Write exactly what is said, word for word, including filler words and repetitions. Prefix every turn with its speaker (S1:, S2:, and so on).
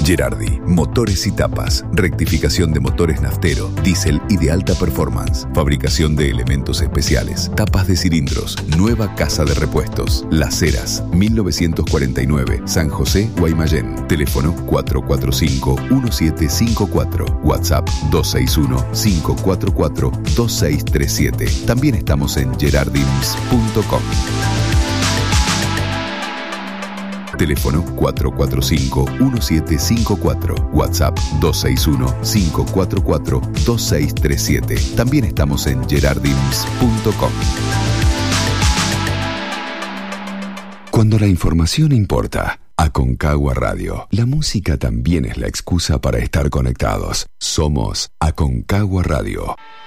S1: Gerardi, motores y tapas, rectificación de motores naftero, diésel y de alta performance, fabricación de elementos especiales, tapas de cilindros, nueva casa de repuestos, Las Heras, mil novecientos cuarenta y nueve, San José, Guaymallén. Teléfono cuatro cuatro cinco, uno siete cinco cuatro, WhatsApp dos seis uno, cinco cuatro cuatro, dos seis tres siete. También estamos en gerardims punto com. Teléfono cuatro cuatro cinco, uno siete cinco cuatro, WhatsApp dos seis uno, cinco cuatro cuatro, dos seis tres siete. También estamos en gerardims punto com. Cuando la información importa, Aconcagua Radio. La música también es la excusa para estar conectados. Somos Aconcagua Radio.